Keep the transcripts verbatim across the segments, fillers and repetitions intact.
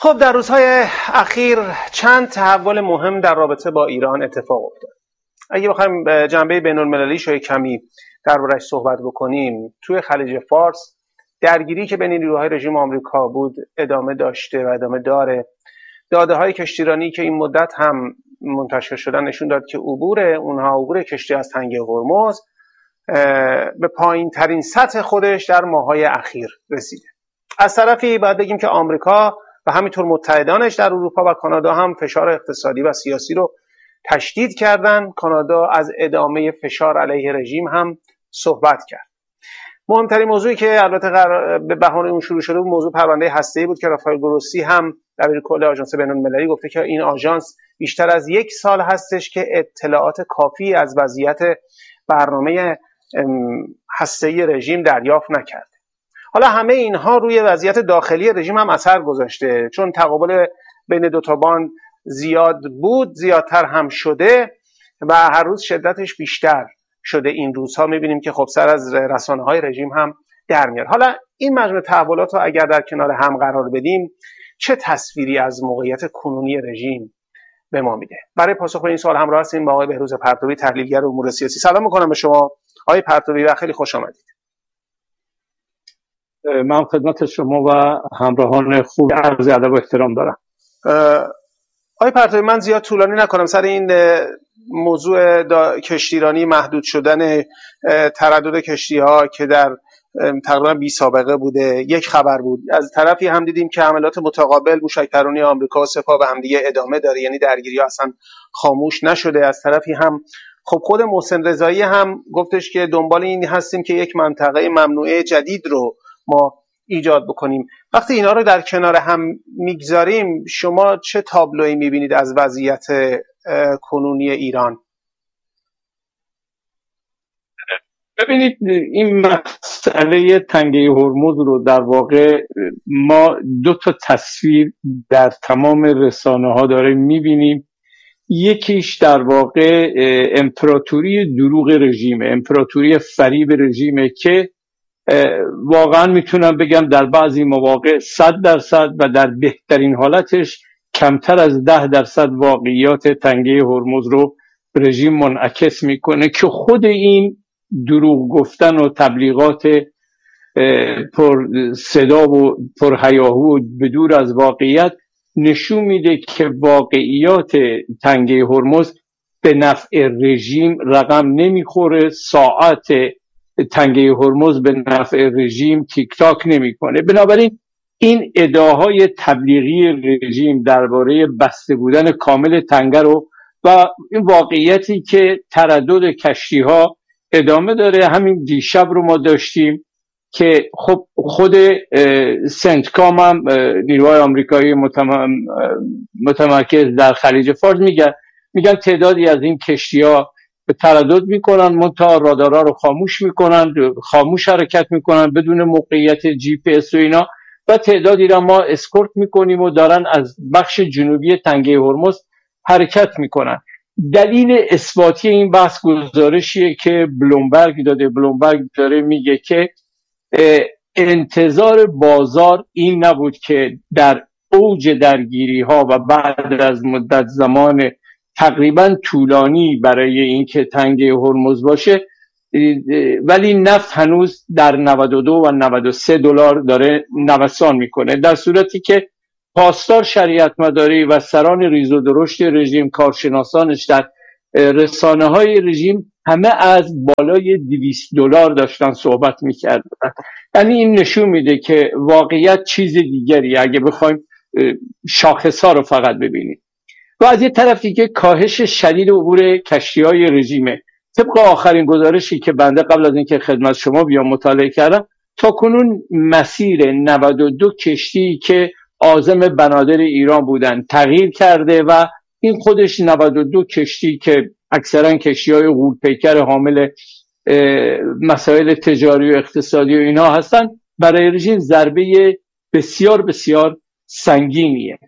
خب در روزهای اخیر چند تحول مهم در رابطه با ایران اتفاق افتاد. اگه بخوایم جنبه بین‌المللی شوی کمی درباره‌اش صحبت بکنیم، توی خلیج فارس درگیری که بین نیروهای رژیم آمریکا بود ادامه داشته و ادامه داره. داده‌های کشتیرانی که این مدت هم منتشر شدن نشون داد که عبور اونها عبور کشتی از تنگه هرمز به پایین ترین سطح خودش در ماه‌های اخیر رسیده. از طرفی باید بگیم که آمریکا و همینطور متحدانش در اروپا و کانادا هم فشار اقتصادی و سیاسی رو تشدید کردن. کانادا از ادامه فشار علیه رژیم هم صحبت کرد. مهمترین موضوعی که البته به بهانه اون شروع شده بود موضوع پرونده هسته‌ای بود که رافائل گروسی هم دبیر کل آژانس بین‌المللی گفته که این آژانس بیشتر از یک سال هستش که اطلاعات کافی از وضعیت برنامه هسته‌ای رژیم دریافت نکرده. حالا همه اینها روی وضعیت داخلی رژیم هم اثر گذاشته، چون تقابل بین دو تا باند زیاد بود، زیادتر هم شده و هر روز شدتش بیشتر شده. این روزها میبینیم که خب سر از رسانه‌های رژیم هم در میاد. حالا این مجموعه تحولات رو اگر در کنار هم قرار بدیم چه تصویری از موقعیت کنونی رژیم به ما میده؟ برای پاسخ به این سوال همراه هستیم با آقای بهروز پرتوی، تحلیلگر امور سیاسی. سلام میکنم به شما آقای پرتوی و خیلی خوش آمدید. من خدمت شما و همراهان خوب عرض ادب و احترام دارم. آقای پرتوی، من زیاد طولانی نکنم سر این موضوع کشتیرانی، محدود شدن تردد کشتی ها که در تقریبا بی سابقه بوده، یک خبر بود. از طرفی هم دیدیم که حملات متقابل موشک‌پرانی آمریکا و سپاه به همدیگه ادامه داره، یعنی درگیری ها اصلا خاموش نشده. از طرفی هم خب خود محسن رضایی هم گفتش که دنبال این هستیم که یک منطقه ممنوعه جدید رو ما ایجاد بکنیم. وقتی اینا رو در کنار هم میگذاریم شما چه تابلویی میبینید از وضعیت کنونی ایران؟ ببینید، این مسئله تنگه هرمز رو در واقع ما دو تا تصویر در تمام رسانه ها داریم میبینیم. یکیش در واقع امپراتوری دروغ رژیمه، امپراتوری فریب رژیمه که واقعا میتونم بگم در بعضی مواقع صد درصد و در بهترین حالتش کمتر از ده درصد واقعیات تنگه هرمز رو رژیم منعکس میکنه که خود این دروغ گفتن و تبلیغات پر صدا و پر هیاهو و بدور از واقعیت نشون میده که واقعیات تنگه هرمز به نفع رژیم رقم نمیخوره. ساعت تنگه هرمز به نفع رژیم تیک تاک نمیکنه. بنابراین این ادعاهای تبلیغی رژیم درباره بسته بودن کامل تنگه رو و این واقعیتی که تردد کشتی ها ادامه داره. همین دیشب رو ما داشتیم که خب خود سنتکام هم نیروهای آمریکایی متمرکز در خلیج فارس میگن میگن تعدادی از این کشتی ها به تردد میکنن، منتها رادارها رو خاموش میکنن، خاموش حرکت میکنن بدون موقعیت جی پی اس و اینا، و تعدادی را ما اسکورت میکنیم و دارن از بخش جنوبی تنگه هرمز حرکت میکنن. دلیل اثباتی این بحث گزارشیه که بلومبرگ داده. بلومبرگ داره میگه که انتظار بازار این نبود که در اوج درگیری ها و بعد از مدت زمان تقریبا طولانی برای اینکه تنگه هرمز باشه، ولی نفت هنوز در نود و دو و نود و سه دلار داره نوسان میکنه، در صورتی که پاسدار شریعت مداری و سران ریز و درشت رژیم، کارشناسانش در رسانه های رژیم همه از بالای دویست دلار داشتن صحبت میکردن. یعنی این نشون میده که واقعیت چیز دیگری اگه بخوایم شاخص ها رو فقط ببینیم. و از یه طرف دیگه کاهش شدید عبور کشتی‌های رژیمه. طبق آخرین گزارشی که بنده قبل از اینکه خدمت شما بیام مطالعه کردم، تا کنون مسیر نود و دو کشتی که عازم بنادر ایران بودن تغییر کرده و این خودش نود و دو کشتی که اکثرا کشتی‌های غول‌پیکر حامل مسائل تجاری و اقتصادی و اینا هستن، برای رژیم ضربه بسیار بسیار سنگینیه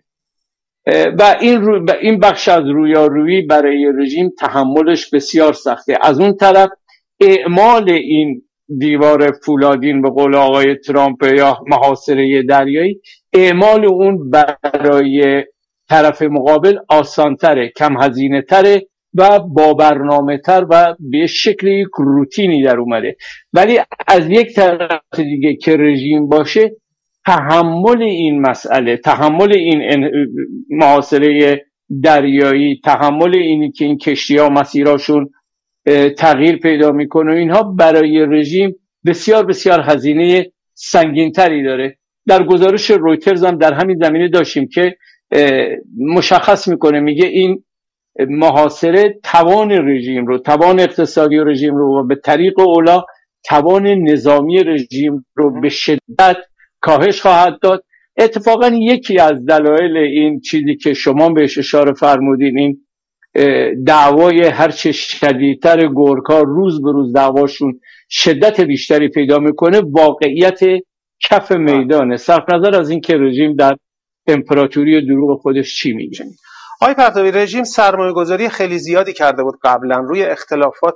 و این, رو این بخش از رویارویی برای رژیم تحملش بسیار سخته. از اون طرف اعمال این دیوار فولادین به قول آقای ترامپ یا محاصره دریایی، اعمال اون برای طرف مقابل آسانتره، کم هزینه تره و با برنامه تر و به شکل یک روتینی در اومده. ولی از یک طرف دیگه که رژیم باشه، تحمل این مسئله، تحمل این محاصره دریایی، تحمل اینی که این کشتی ها مسیراشون تغییر پیدا میکنه، اینها برای رژیم بسیار بسیار هزینه سنگینتری داره. در گزارش رویترز هم در همین زمینه داشتیم که مشخص میکنه، میگه این محاصره توان رژیم رو، توان اقتصادی رژیم رو و به طریق اولا توان نظامی رژیم رو به شدت کاهش خواهد داد. اتفاقا یکی از دلایل این چیزی که شما بهش اشاره فرمودین، این دعوای هرچه شدیدتر گورکا روز به روز دعواشون شدت بیشتری پیدا میکنه، واقعیت کف میدانه، صرف نظر از این که رژیم در امپراتوری دروغ خودش چی میگه. آقای پهلوی، رژیم سرمایه گذاری خیلی زیادی کرده بود قبلا روی اختلافات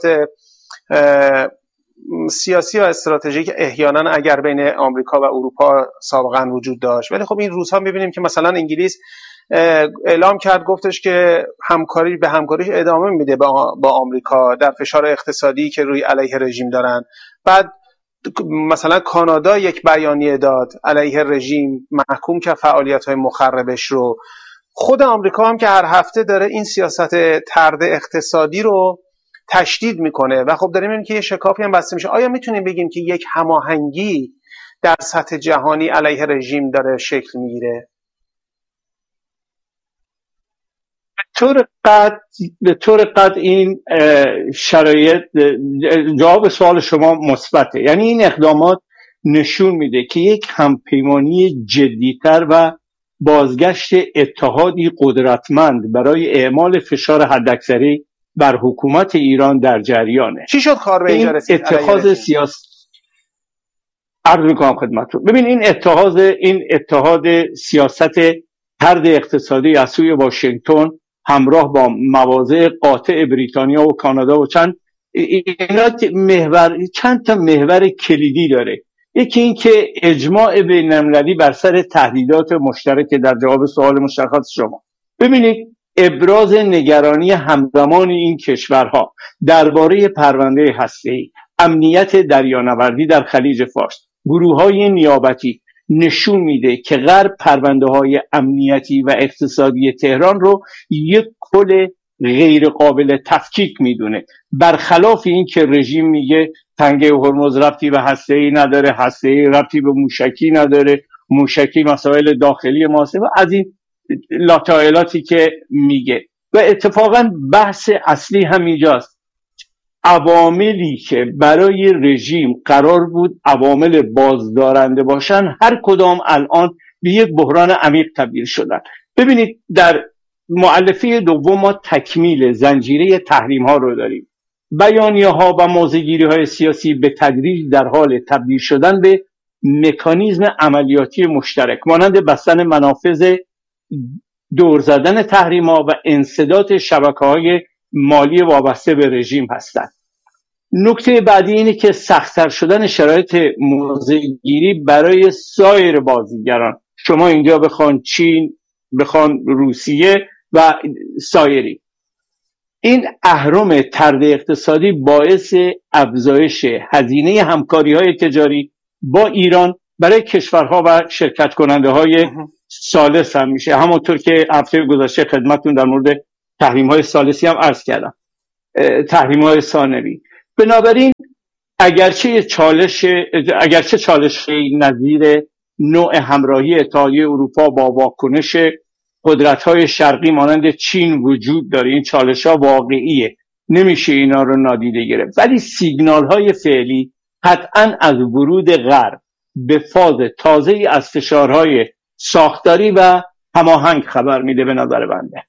سیاسی و استراتژیک احیانا اگر بین آمریکا و اروپا سابقا وجود داشت، ولی خب این روزها میبینیم که مثلا انگلیس اعلام کرد، گفتش که همکاری به همکاریش ادامه میده با آمریکا در فشار اقتصادی که روی علیه رژیم دارن. بعد مثلا کانادا یک بیانیه داد علیه رژیم، محکوم که فعالیت‌های مخربش رو. خود آمریکا هم که هر هفته داره این سیاست طرد اقتصادی رو تشدید میکنه و خب داریم میبینیم که یه شکافی هم بسته میشه. آیا میتونیم بگیم که یک هماهنگی در سطح جهانی علیه رژیم داره شکل میگیره؟ طور قطع به طور قطع این شرایط، جواب سوال شما مثبته. یعنی این اقدامات نشون میده که یک همپیمانی جدیتر و بازگشت اتحادی قدرتمند برای اعمال فشار حداکثری بر حکومت ایران در جریانه. چی شد کار به اینجا رسید؟ اتخاذ سیاست عرض میکنم خدمتتون. ببین این اتحاد این اتحاد سیاست طرد اقتصادی از سوی واشنگتن همراه با مواضع قاطع بریتانیا و کانادا و چند اینا محور چند تا محور کلیدی داره. یکی این که اجماع بین‌المللی بر سر تهدیدات مشترک در جواب سوال مشخص شما. ببینید ابراز نگرانی همزمان این کشورها درباره پرونده هسته‌ای، امنیت دریانوردی در خلیج فارس، گروه‌های نیابتی نشون میده که غرب پرونده‌های امنیتی و اقتصادی تهران رو یک کل غیر قابل تفکیک میدونه، برخلاف این که رژیم میگه تنگه هرمز ربطی به هسته‌ای نداره، هسته‌ای ربطی به موشکی نداره، موشکی مسائل داخلی ماست و از این لاتایلاتی که میگه. و اتفاقا بحث اصلی هم اینجاست، عواملی که برای رژیم قرار بود عوامل بازدارنده باشن هر کدام الان به یک بحران عمیق تبدیل شدن. ببینید در مؤلفه دوم ما تکمیل زنجیره تحریم ها رو داریم. بیانیه ها و موضع‌گیری های سیاسی به تدریج در حال تبدیل شدن به مکانیزم عملیاتی مشترک مانند بستن منافذ، دور زدن تحریم ها و انسداد شبکه های مالی وابسته به رژیم هستند. نکته بعدی اینه که سخت‌تر شدن شرایط موضع‌گیری برای سایر بازیگران، شما اینجا بخوان چین، بخوان روسیه و سایری. این اهرم طرد اقتصادی باعث افزایش هزینه همکاری‌های تجاری با ایران برای کشورها و شرکت کننده های ثالث هم میشه. همونطور که هفته گذشته خدمتتون در مورد تحریم های ثالثی هم عرض کردم، تحریم های ثانوی. بنابراین اگرچه چالش اگرچه چالش نظیر نوع همراهی اتحادیه اروپا با واکنش قدرت‌های شرقی مانند چین وجود داره، این چالش‌ها واقعیه، نمیشه اینا رو نادیده گرفت، ولی سیگنال‌های فعلی قطعاً از ورود غرب به فاز تازه‌ای از فشارهای ساختاری و هماهنگ خبر میده به نظر بنده.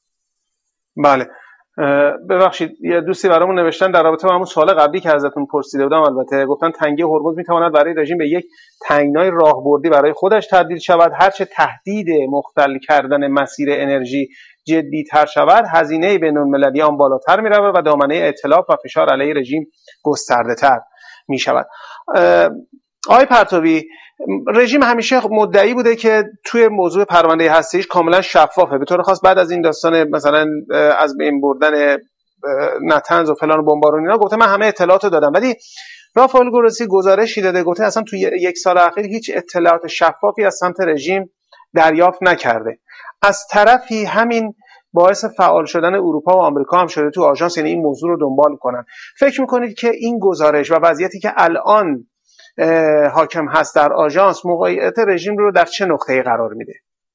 بله، ببخشید یه دوستی برامون نوشتن در رابطه با همون سوال قبلی که ازتون پرسیده بودم، البته گفتن تنگی هرمز میتواند برای رژیم به یک تنگنای راهبردی برای خودش تبدیل شود. هرچه تهدید مختل کردن مسیر انرژی جدی‌تر شود، هزینه بین‌المللی آن بالاتر میرود و دامنه ائتلاف و فشار علیه رژیم گسترده‌تر می شود. آقای پرتوی، رژیم همیشه مدعی بوده که توی موضوع پرونده هسته‌ایش کاملا شفافه، به طور خاص بعد از این داستان مثلا از بین بردن نتنز و فلان و بمبارون اینا گفته من همه اطلاعاتو دادم، ولی رافائل گروسی گزارشی داده گفته اصلا توی یک سال اخیر هیچ اطلاعات شفافی از سمت رژیم دریافت نکرده. از طرفی همین باعث فعال شدن اروپا و آمریکا هم شده تو آژانس، یعنی این موضوع رو دنبال کنن. فکر میکنید که این گزارش و وضعیتی که الان حاکم هست در آژانس موقعیت رژیم رو در چه نقطه‌ای قرار میده؟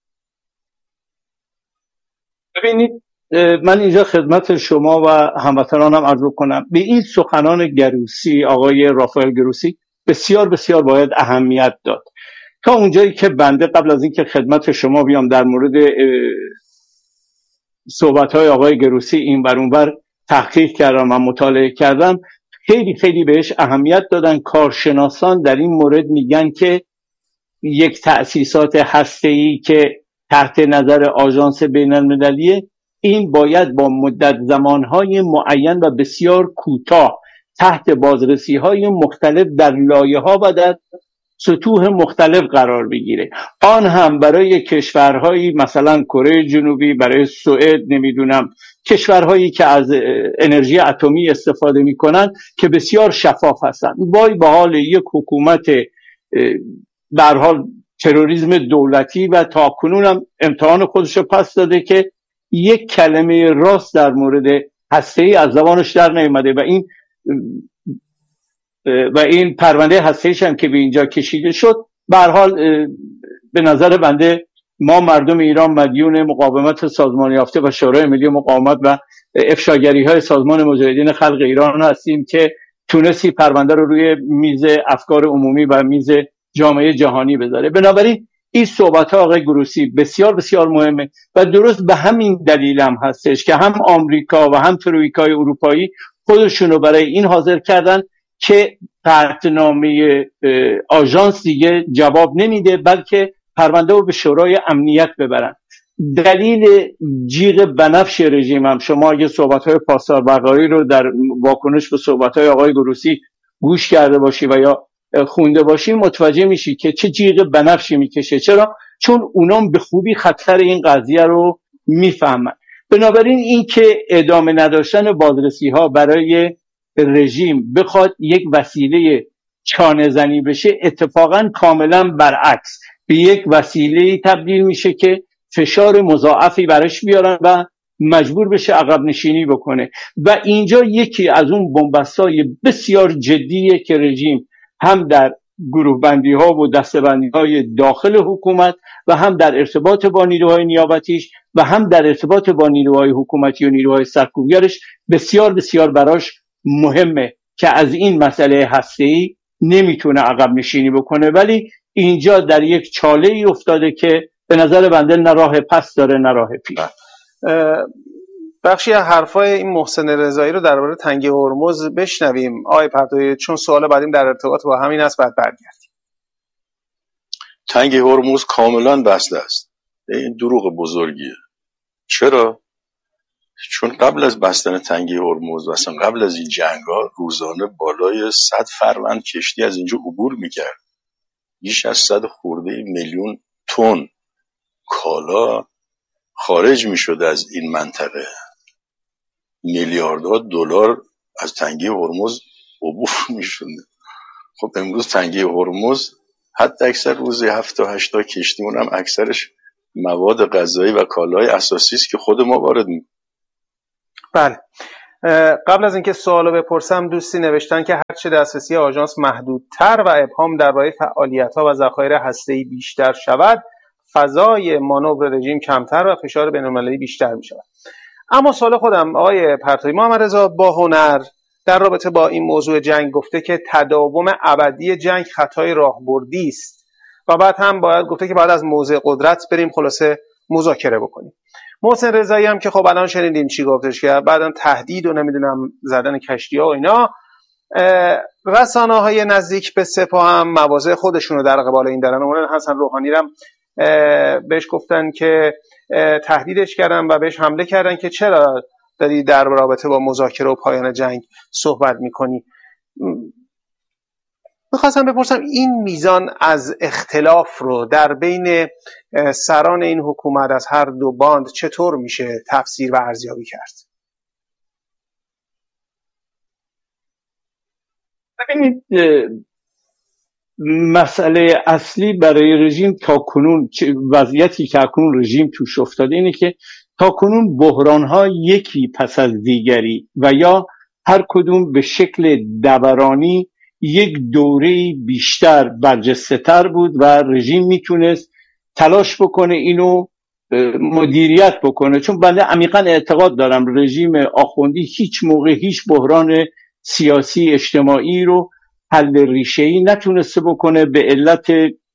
ببینید، من اینجا خدمت شما و هموطنانم عرض کنم به این سخنان گروسی، آقای رافائل گروسی بسیار بسیار باید اهمیت داد. تا اونجایی که بنده قبل از اینکه خدمت شما بیام در مورد صحبت‌های آقای گروسی این بر اون بر تحقیق کردم و مطالعه کردم، خیلی خیلی بهش اهمیت دادن. کارشناسان در این مورد میگن که یک تأسیسات هسته‌ای که تحت نظر آژانس بین‌المللیه، این باید با مدت زمانهای معین و بسیار کوتاه تحت بازرسی‌های مختلف در لایه‌ها و در سطوح مختلف قرار بگیره. آن هم برای کشورهایی مثلا کره جنوبی، برای سوئد، نمیدونم کشورهایی که از انرژی اتمی استفاده میکنن که بسیار شفاف هستن. وای به حال یک حکومت به هر حال تروریسم دولتی و تاکنون هم امتحان خودشو پس داده که یک کلمه راست در مورد هسته‌ای از زبانش در نیامده و این و این پرونده هسته‌ایش هم که به اینجا کشیده شد. به هر حال به نظر بنده ما مردم ایران مدیون مقاومت سازمان یافته و شورای ملی مقاومت و افشاگری‌های سازمان مجاهدین خلق ایران هستیم که تونستی پرونده رو روی میز افکار عمومی و میز جامعه جهانی بذاره. بنابراین این صحبت آقای گروسی بسیار بسیار مهمه و درست به همین دلیل هم هستش که هم آمریکا و هم ترویکای اروپایی خودشونو برای این حاضر کردن که قطعنامه آژانس دیگه جواب نمیده، بلکه پرونده رو به شورای امنیت ببرن. دلیل جیغ بنفش رژیم هم، شما اگه صحبت‌های پاسدار بقایی رو در واکنش به صحبت‌های آقای گروسی گوش کرده باشی و یا خونده باشی متوجه میشی که چه جیغ بنفشی میکشه. چرا؟ چون اونام به خوبی خطر این قضیه رو میفهمن. بنابراین این که ادامه نداشتن بازرسی‌ها برای رژیم بخواد یک وسیله چانه زنی بشه، اتفاقا کاملا برعکس به یک وسیله تبدیل میشه که فشار مضاعفی براش بیارن و مجبور بشه عقب نشینی بکنه. و اینجا یکی از اون بن‌بست‌های بسیار جدیه که رژیم هم در گروه بندی ها و دسته بندی های داخل حکومت و هم در ارتباط با نیروهای نیابتیش و هم در ارتباط با نیروهای حکومتی و نیروهای سرکوبگرش بسیار بسیار براش مهمه که از این مسئله هسته‌ای نمیتونه عقب نشینی بکنه. ولی اینجا در یک چاله ای افتاده که به نظر بنده نه راه پس داره نه راه پیش. بخشی از حرفای این محسن رضایی رو درباره تنگه هرمز بشنویم آقای پرتوی، چون سوال بعدیم در ارتباط با همین است، بعد برگردیم. تنگه هرمز کاملا بسته است. این دروغ بزرگیه. چرا؟ چون قبل از بستن تنگه هرمز و اصلا قبل از این جنگ‌ها روزانه بالای صد فروند کشتی از اینجا عبور میکرد. بیش از صد خورده میلیون تن کالا خارج میشد از این منطقه. میلیاردها دلار از تنگه هرمز عبور میشد. خب امروز تنگه هرمز حتی اکثر روزی هفت تا هشت تا کشتی، اونم اکثرش مواد غذایی و کالای اساسی است که خود ما وارد می‌کنیم. بله. قبل از اینکه سوالو بپرسم، دوستی نوشتن که هرچه دسترسی آژانس محدودتر و ابهام درباره فعالیت‌ها و ذخایر هسته‌ای بیشتر شود، فضای مانور رژیم کمتر و فشار بین‌المللی بیشتر می‌شود. اما سوال خودم آقای پرتوی، محمد رضا با هنر در رابطه با این موضوع جنگ گفته که تداوم ابدی جنگ خطای راهبردی است و بعد هم باید گفته که بعد از موضع قدرت بریم خلاصه مذاکره بکنیم. محسن رضایی هم که خب الان شنیدیم چی گفتش که بعدم تهدید و نمیدونم زدن کشتی‌ها و اینا، رسانه‌های نزدیک به سپاه هم مواضع خودشونو در قبال این دارن. اون حسن روحانی هم بهش گفتن که تهدیدش کردن و بهش حمله کردن که چرا داری در رابطه با مذاکره و پایان جنگ صحبت میکنی. میخواستم بپرسم این میزان از اختلاف رو در بین سران این حکومت از هر دو باند چطور میشه تفسیر و ارزیابی کرد؟ ببینید، مسئله اصلی برای رژیم تا کنون، وضعیتی که کنون رژیم توش افتاده اینه که تا کنون بحران‌ها یکی پس از دیگری و یا هر کدوم به شکل دورانی یک دوره بیشتر برجسته‌تر بود و رژیم میتونست تلاش بکنه اینو مدیریت بکنه. چون بنده عمیقا اعتقاد دارم رژیم آخوندی هیچ موقع هیچ بحران سیاسی اجتماعی رو حل ریشه‌ای نتونسته بکنه به علت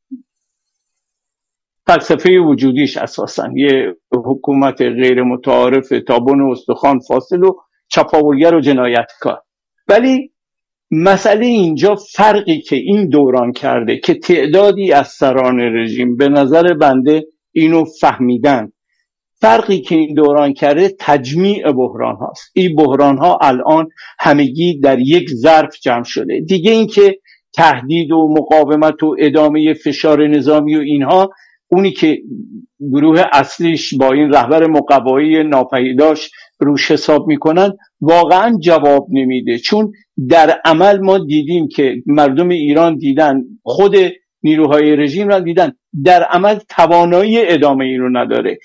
فلسفه وجودیش، اساساً یه حکومت غیر متعارف تابون و استخوان فاصل و چپاولگر و جنایتکار. ولی مسئله اینجا فرقی که این دوران کرده که تعدادی از سران رژیم به نظر بنده اینو فهمیدن، فرقی که این دوران کرده تجمیع بحران هاست. این بحران ها الان همگی در یک ظرف جمع شده. دیگه این که تهدید و مقاومت و ادامه فشار نظامی و اینها، اونی که گروه اصلیش با این رهبر مقوایی ناپدیداش روش حساب میکنن واقعا جواب نمیده. چون در عمل ما دیدیم که مردم ایران دیدن، خود نیروهای رژیم را دیدن، در عمل توانایی ادامه این رو نداره.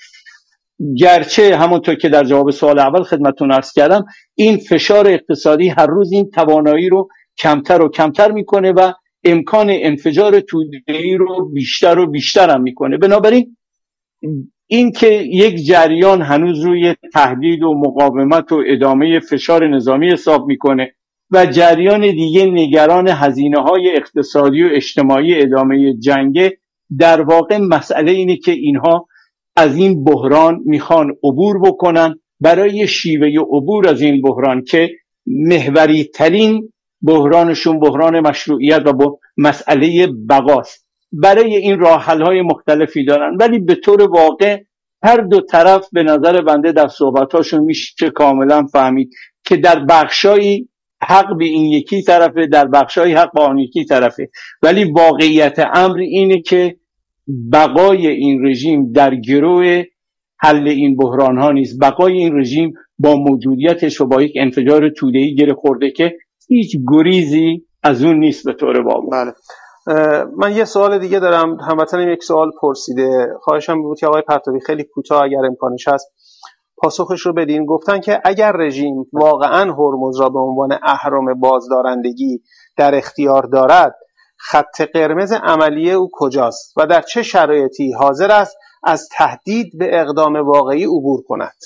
گرچه همونطور که در جواب سوال اول خدمتتون عرض کردم، این فشار اقتصادی هر روز این توانایی رو کمتر و کمتر میکنه و امکان انفجار توده‌ای رو بیشتر و بیشتر هم میکنه. بنابراین این که یک جریان هنوز روی تهدید و مقاومت و ادامه فشار نظامی حساب میکنه و جریان دیگه نگران هزینه‌های اقتصادی و اجتماعی ادامه جنگ، در واقع مسئله اینه که اینها از این بحران میخوان عبور بکنن. برای شیوه عبور از این بحران که محوری ترین بحرانشون بحران مشروعیت و با مسئله بقاست، برای این راه حل های مختلفی دارن. ولی به طور واقع هر دو طرف به نظر بنده در صحبتاشون میشه کاملا فهمید که در بخشایی حق به این یکی طرفه، در بخشایی حق به آن یکی طرفه. ولی واقعیت امر اینه که بقای این رژیم در گروه حل این بحران ها نیست. بقای این رژیم با موجودیتش و با یک انفجار توده‌ای گره خورده که هیچ گریزی از اون نیست به طور واقع. بله. من یه سوال دیگه دارم. هموطنم یک سوال پرسیده، خواهشم بود که آقای پرتوی خیلی کوتاه اگر امکانش هست پاسخش رو بدین. گفتن که اگر رژیم واقعا هرمز را به عنوان اهرم بازدارندگی در اختیار دارد، خط قرمز عملی او کجاست و در چه شرایطی حاضر است از تهدید به اقدام واقعی عبور کند؟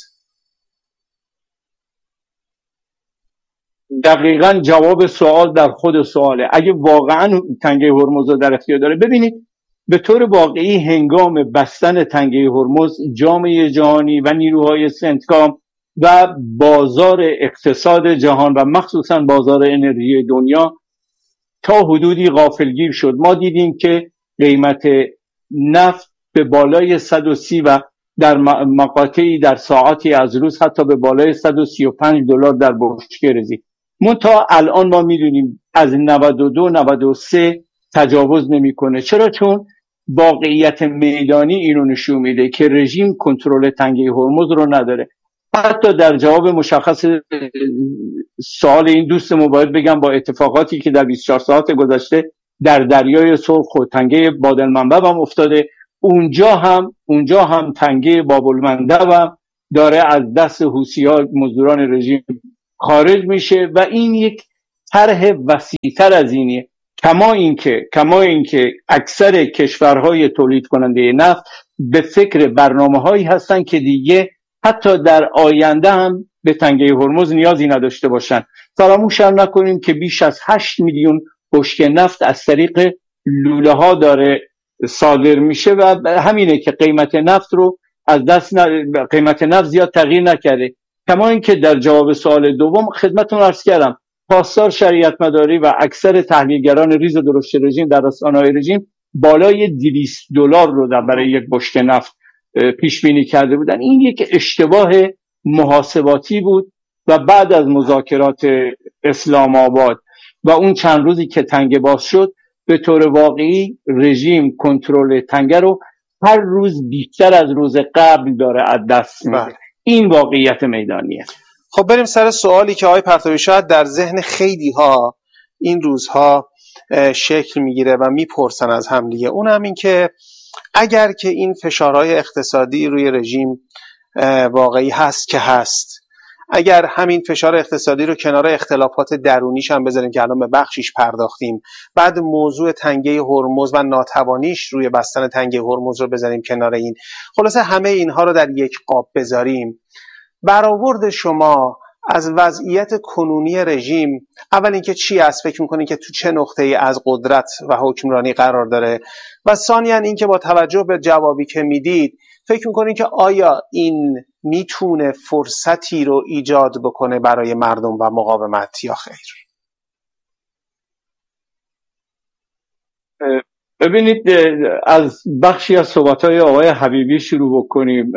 دقیقاً جواب سوال در خود سواله. اگه واقعاً تنگه هرمز رو در اختیار داره، ببینید به طور واقعی هنگام بستن تنگه هرمز جامعه جهانی و نیروهای سنتکام و بازار اقتصاد جهان و مخصوصاً بازار انرژی دنیا تا حدودی غافلگیر شد. ما دیدیم که قیمت نفت به بالای صد و سی و در مقاطعی در ساعتی از روز حتی به بالای صد و سی و پنج دلار در بشکه رسید. منتها الان ما میدونیم از نود و دو نود و سه تجاوز نمیکنه. چرا؟ چون واقعیت میدانی اینو نشون میده که رژیم کنترل تنگه هرمز رو نداره. حتی در جواب مشخص سوال این دوستمون باید بگم با اتفاقاتی که در بیست و چهار ساعت گذشته در دریای سرخ و تنگه باب المندب هم افتاده، اونجا هم اونجا هم تنگه باب المندب هم داره از دست حوثی‌ها مزدوران رژیم خارج میشه و این یک طرح وسیع‌تر از اینه. کما اینکه کما اینکه اکثر کشورهای تولید کننده نفت به فکر برنامه‌هایی هستن که دیگه حتی در آینده هم به تنگه هرمز نیازی نداشته باشن. فراموش هم نکنیم که بیش از هشت میلیون بشکه نفت از طریق لوله ها داره صادر میشه و همینه که قیمت نفت رو از دست ن... قیمت نفت زیاد تغییر نکرده. کما اینکه در جواب سوال دوم خدمتتون عرض کردم پاسدار شریعت مداری و اکثر تحلیلگران ریز و درشت رژیم در رسانه‌های رژیم بالای دویست دلار رو در برای یک بشکه نفت پیش بینی کرده بودن. این یک اشتباه محاسباتی بود و بعد از مذاکرات اسلام آباد و اون چند روزی که تنگه باز شد، به طور واقعی رژیم کنترل تنگه رو هر روز بیشتر از روز قبل داره از دست میده. این واقعیت میدانیه. خب بریم سر سوالی که آقای پرتوی شاید در ذهن خیلی ها این روزها شکل میگیره و میپرسن از هم دیگه. اون هم این که اگر که این فشارهای اقتصادی روی رژیم واقعی هست که هست، اگر همین فشار اقتصادی رو کنار اختلافات درونیش هم بذاریم که الان به بخشیش پرداختیم، بعد موضوع تنگه هرمز و ناتوانیش روی بستن تنگه هرمز رو بذاریم کنار این، خلاصه همه اینها رو در یک قاب بذاریم، برآورد شما از وضعیت کنونی رژیم اول اینکه چی است؟ فکر میکنین که تو چه نقطه‌ای از قدرت و حکمرانی قرار داره؟ و ثانیاً اینکه با توجه به جوابی که میدید فکر میکنین که آیا این میتونه فرصتی رو ایجاد بکنه برای مردم و مقاومت یا خیر؟ ببینید، از بخشی از صحبت‌های آقای حبیبی شروع بکنیم.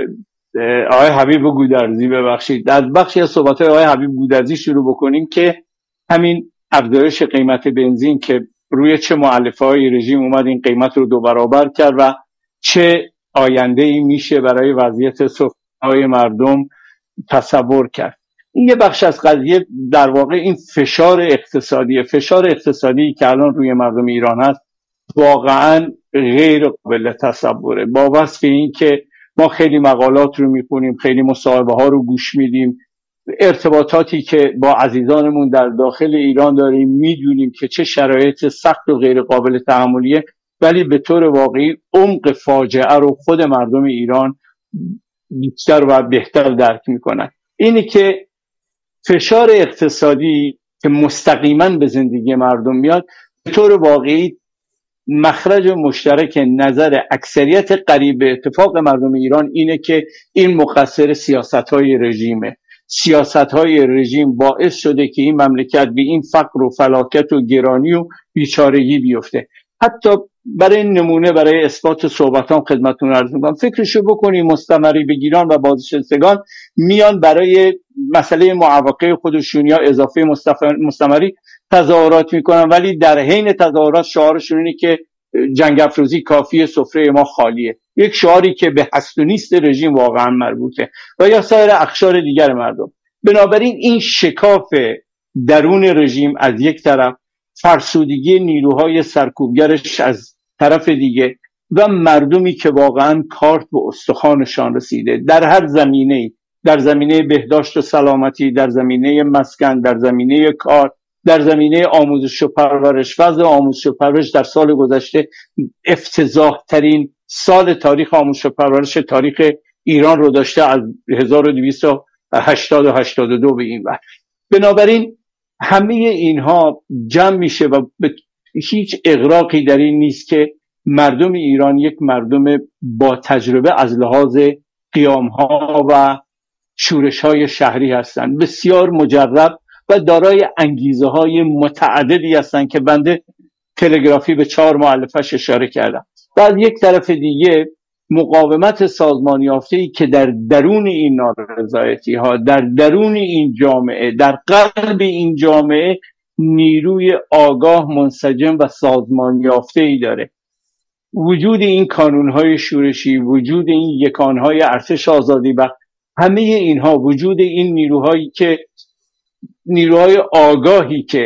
آقای حبیب گودرزی ببخشید از بخشی از صحبت‌های آقای حبیب گودرزی شروع بکنیم که همین افزایش قیمت بنزین که روی چه مؤلفه‌های رژیم اومد این قیمت رو دو برابر کرد و چه آینده‌ای میشه برای وضعیت سفره‌های مردم تصور کرد. این یه بخش از قضیه در واقع این فشار اقتصادی فشار اقتصادی که الان روی مردم ایران هست واقعاً غیر قابل تصوره. با وصف این که ما خیلی مقالات رو میخونیم، خیلی مصاحبه ها رو گوش میدیم، ارتباطاتی که با عزیزانمون در داخل ایران داریم، میدونیم که چه شرایط سخت و غیر قابل تحملیه، ولی به طور واقعی عمق فاجعه رو خود مردم ایران بیشتر و بهتر درک میکنن. اینی که فشار اقتصادی که مستقیما به زندگی مردم میاد به طور واقعی مخرج مشترک نظر اکثریت قریب به اتفاق مردم ایران اینه که این مقصر سیاست‌های رژیمه. سیاست‌های رژیم باعث شده که این مملکت به این فقر و فلاکت و گرانی و بیچارگی بیفته. حتی برای نمونه، برای اثبات صحبتام خدمتتون عرض می‌کنم، فکرشو بکنید مستمری بگیران و بازنشستگان میان برای مسئله معوقه خودشون یا اضافه مستمری تظاهرات میکنن، ولی در حین تظاهرات شعارشون اینه که جنگ افروزی کافیه، سفره ما خالیه. یک شعاری که به هست و نیست رژیم واقعا مربوطه و یا سایر اقشار دیگر مردم. بنابراین این شکاف درون رژیم از یک طرف، فرسودگی نیروهای سرکوبگرش از طرف دیگه و مردمی که واقعا کارت به استخوانشان رسیده در هر زمینه‌ای، در زمینه بهداشت و سلامتی، در زمینه مسکن، در زمینه کار، در زمینه آموزش و پرورش. وضع آموزش و پرورش در سال گذشته افتضاح ترین سال تاریخ آموزش و پرورش تاریخ ایران رو داشته از هزار و دویست و هشتاد و هشتاد و دو به این ور. بنابراین همه اینها جمع میشه و هیچ اغراقی در این نیست که مردم ایران یک مردم با تجربه از لحاظ قیامها و شورش‌های شهری هستند، بسیار مجرب و دارای انگیزه های متعددی هستند که بنده تلگرافی به چهار مؤلفش اشاره کردم. و از یک طرف دیگه مقاومت سازمان یافته‌ای که در درون این نارضایتی ها، در درون این جامعه، در قلب این جامعه نیروی آگاه، منسجم و سازمان یافته‌ای داره. وجود این کانون‌های شورشی، وجود این یکانهای ارتش آزادی بخش، همه اینها، وجود این نیروهایی که نیروهای آگاهی که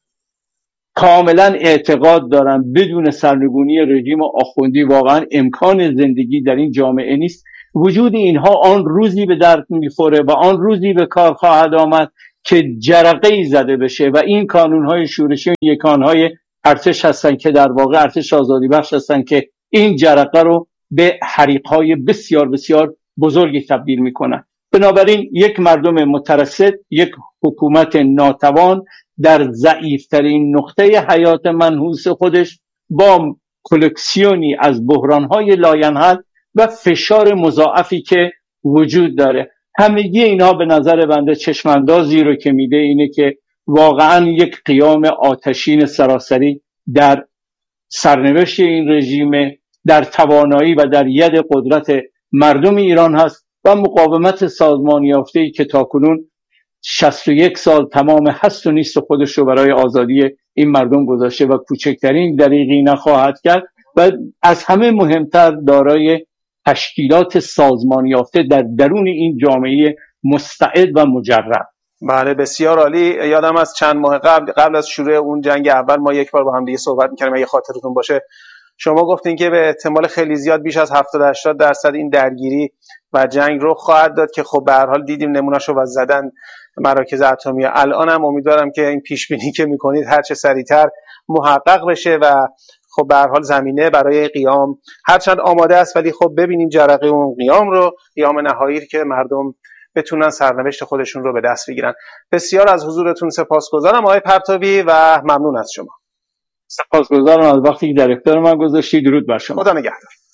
کاملا اعتقاد دارن بدون سرنگونی رژیم آخوندی واقعا امکان زندگی در این جامعه نیست، وجود اینها آن روزی به درد میخوره و آن روزی به کار خواهد آمد که جرقه‌ای زده بشه و این کانونهای شورشی یکانهای ارتش هستن که در واقع ارتش آزادی بخش هستن که این جرقه رو به حریق‌های بسیار بسیار بزرگی تبدیل میکنن. بنابراین یک مردم مترصد، یک حکومت ناتوان در ضعیفترین نقطه حیات منحوس خودش با کلکسیونی از بحران‌های لاینحل و فشار مضاعفی که وجود داره، همگی اینها به نظر بنده چشماندازی رو که میده اینه که واقعا یک قیام آتشین سراسری در سرنوشت این رژیم، در توانایی و در ید قدرت مردم ایران هست و مقاومت سازمان یافته‌ای که تاکنون شصت و یک سال تمام هست و نیست خودش رو برای آزادی این مردم گذاشته و کوچکترین دریغی نخواهد کرد و از همه مهمتر دارای تشکیلات سازمان یافته در درون این جامعه مستعد و مجرب. بله بسیار عالی. یادم از چند ماه قبل قبل از شروع اون جنگ اول ما یک بار با هم دیگه صحبت می‌کردیم، اگه خاطرتون باشه شما گفتین که به احتمال خیلی زیاد بیش از هفتاد هشتاد درصد این درگیری و جنگ رو خواهد داد که خب به هر حال دیدیم نمونهشو و زدن مراکز اتمی. الان هم امیدوارم که این پیش بینی که میکنید هر چه سریعتر محقق بشه و خب به هر حال زمینه برای قیام هرچند آماده است، ولی خب ببینیم جرقه اون قیام رو، قیام نهایی که مردم بتونن سرنوشت خودشون رو به دست بگیرن. بسیار از حضورتون سپاسگزارم آقای پرتوی و ممنون از شما. سپاسگزارم از وقتی که در اختیار من گذاشتید. درود بر شما. خدا نگهدار.